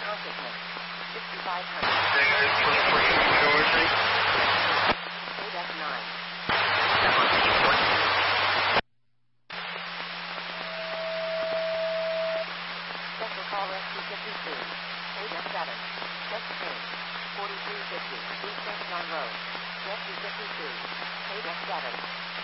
consciousness. 6500. ADEC 9. Special call rescue 52. ADEC 7. Chest pain. 4350. East St. John Road. Rescue 52. ADEC 7.